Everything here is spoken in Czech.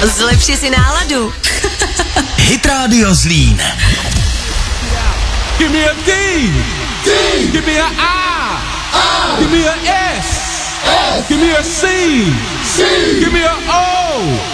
Zlepši si náladu. Hit Radio Zlín. Give me a D. Give me a I. Give me a S. Give me a C. Give me a O.